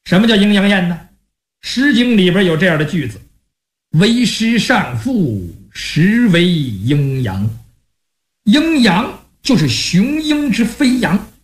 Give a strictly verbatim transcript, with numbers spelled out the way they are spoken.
什么叫阴阳宴呢？诗经里边有这样的句子：为师上父，实为阴阳。阴阳就是雄鹰之飞扬，